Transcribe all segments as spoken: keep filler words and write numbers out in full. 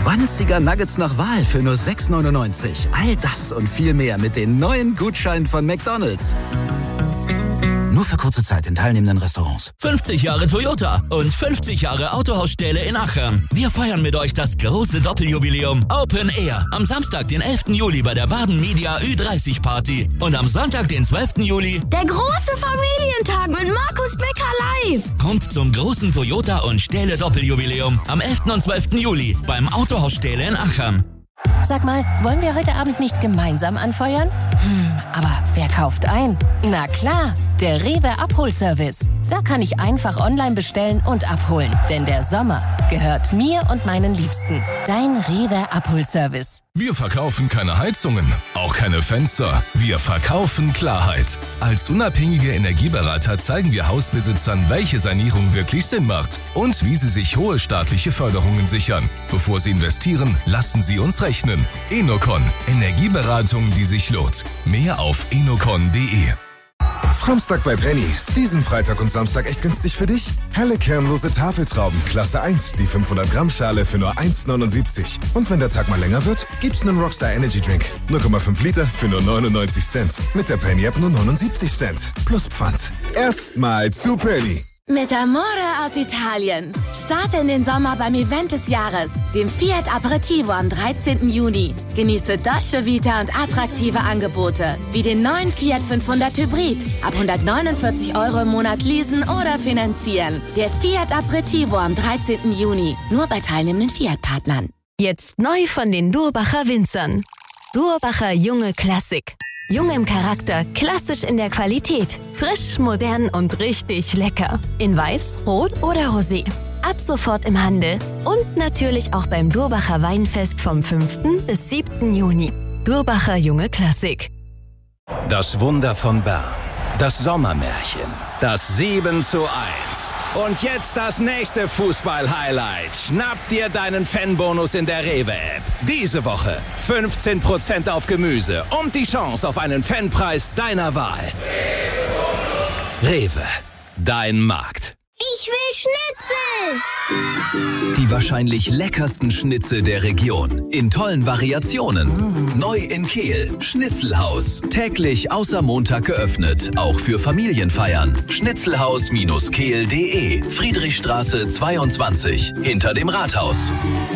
zwanziger Nuggets nach Wahl für nur sechs neunundneunzig. All das und viel mehr mit den neuen Gutscheinen von McDonald's. Nur für kurze Zeit in teilnehmenden Restaurants. fünfzig Jahre Toyota und fünfzig Jahre Autohausstähle in Achern. Wir feiern mit euch das große Doppeljubiläum Open Air. Am Samstag, den elften Juli bei der Baden Media Ü dreißig Party. Und am Sonntag, den zwölften Juli... Der große Familientag mit Markus Becker live. Kommt zum großen Toyota und Stähle Doppeljubiläum am elften und zwölften Juli beim Autohausstähle in Achern. Sag mal, wollen wir heute Abend nicht gemeinsam anfeuern? Hm, aber wer kauft ein? Na klar, der Rewe Abholservice. Da kann ich einfach online bestellen und abholen. Denn der Sommer gehört mir und meinen Liebsten. Dein Rewe Abholservice. Wir verkaufen keine Heizungen, auch keine Fenster. Wir verkaufen Klarheit. Als unabhängige Energieberater zeigen wir Hausbesitzern, welche Sanierung wirklich Sinn macht und wie sie sich hohe staatliche Förderungen sichern. Bevor sie investieren, lassen sie uns rechnen. Enocon. Energieberatung, die sich lohnt. Mehr auf enocon punkt de. Framstag bei Penny. Diesen Freitag und Samstag echt günstig für dich? Helle kernlose Tafeltrauben, Klasse eins, die fünfhundert Gramm Schale für nur eins neunundsiebzig. Und wenn der Tag mal länger wird, gibt's einen Rockstar Energy Drink. null Komma fünf Liter für nur neunundneunzig Cent. Mit der Penny App nur neunundsiebzig Cent. Plus Pfand. Erstmal zu Penny. Mit Amore aus Italien. Starte in den Sommer beim Event des Jahres, dem Fiat Aperitivo am dreizehnten Juni. Genieße Dolce Vita und attraktive Angebote, wie den neuen Fiat fünfhundert Hybrid. Ab hundertneunundvierzig Euro im Monat leasen oder finanzieren. Der Fiat Aperitivo am dreizehnten Juni. Nur bei teilnehmenden Fiat-Partnern. Jetzt neu von den Durbacher Winzern. Durbacher Junge Klassik. Jung im Charakter, klassisch in der Qualität. Frisch, modern und richtig lecker. In Weiß, Rot oder Rosé. Ab sofort im Handel. Und natürlich auch beim Durbacher Weinfest vom fünften bis siebten Juni. Durbacher Junge Klassik. Das Wunder von Bern. Das Sommermärchen. Das sieben zu eins. Und jetzt das nächste Fußball-Highlight. Schnapp dir deinen Fanbonus in der Rewe-App. Diese Woche fünfzehn Prozent auf Gemüse und die Chance auf einen Fanpreis deiner Wahl. Rewe, dein Markt. Ich will Schnitzel! Die wahrscheinlich leckersten Schnitzel der Region. In tollen Variationen. Mm. Neu in Kehl. Schnitzelhaus. Täglich außer Montag geöffnet. Auch für Familienfeiern. Schnitzelhaus Kehl punkt de. Friedrichstraße zweiundzwanzig. Hinter dem Rathaus.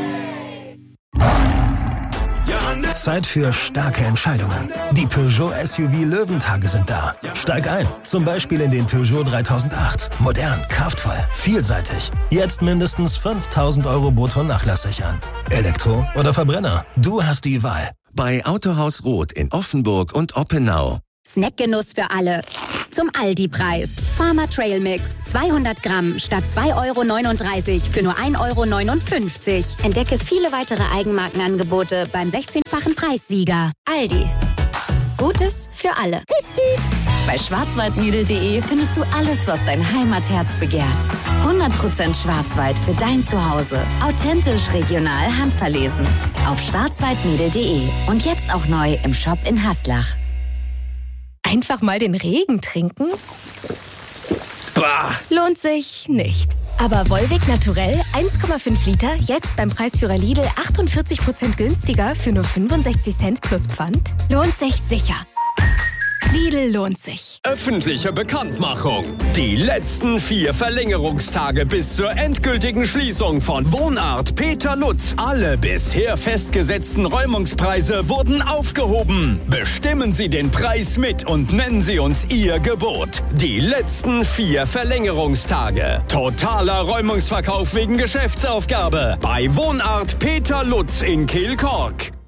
Zeit für starke Entscheidungen. Die Peugeot S U V Löwentage sind da. Steig ein, zum Beispiel in den Peugeot dreitausendacht. Modern, kraftvoll, vielseitig. Jetzt mindestens fünftausend Euro brutto nachlasssichern. Elektro oder Verbrenner? Du hast die Wahl. Bei Autohaus Roth in Offenburg und Oppenau. Snackgenuss für alle. Zum Aldi-Preis. Farmer Trail Mix. zweihundert Gramm statt zwei Euro neununddreißig für nur ein Euro neunundfünfzig. Entdecke viele weitere Eigenmarkenangebote beim sechzehnfachen Preissieger. Aldi. Gutes für alle. Bei schwarzwaldmädel punkt de findest du alles, was dein Heimatherz begehrt. hundert Prozent Schwarzwald für dein Zuhause. Authentisch, regional, handverlesen. Auf schwarzwaldmädel punkt de und jetzt auch neu im Shop in Haslach. Einfach mal den Regen trinken? Bah. Lohnt sich nicht. Aber Volvic Naturell eins Komma fünf Liter, jetzt beim Preisführer Lidl achtundvierzig Prozent günstiger für nur fünfundsechzig Cent plus Pfand? Lohnt sich sicher. Lidl lohnt sich. Öffentliche Bekanntmachung. Die letzten vier Verlängerungstage bis zur endgültigen Schließung von Wohnart Peter Lutz. Alle bisher festgesetzten Räumungspreise wurden aufgehoben. Bestimmen Sie den Preis mit und nennen Sie uns Ihr Gebot. Die letzten vier Verlängerungstage. Totaler Räumungsverkauf wegen Geschäftsaufgabe. Bei Wohnart Peter Lutz in Kehl-Kork.